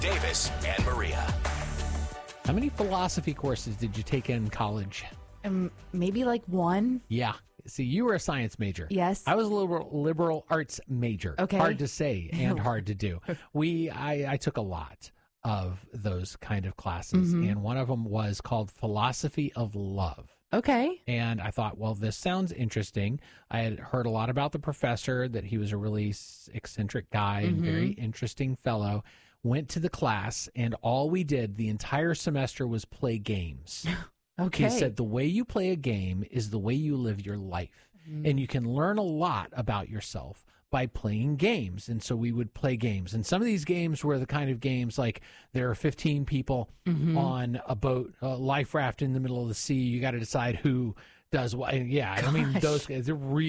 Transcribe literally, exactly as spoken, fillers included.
Davis and Maria. How many philosophy courses did you take in college? Um, maybe like one. Yeah. See, you were a science major. Yes. I was a liberal, liberal arts major. Okay. Hard to say and hard to do. We, I, I took a lot of those kind of classes, Mm-hmm. and one of them was called Philosophy of Love. Okay. And I thought, well, this sounds interesting. I had heard a lot about the professor, that he was a really eccentric guy and very interesting fellow. Went to the class, and all we did the entire semester was play games. Okay. He said the way you play a game is the way you live your life. And you can learn a lot about yourself by playing games. And so we would play games. And some of these games were the kind of games like there are fifteen people on a boat, a life raft in the middle of the sea. You got to decide who does what. And yeah, I mean, those guys, they're really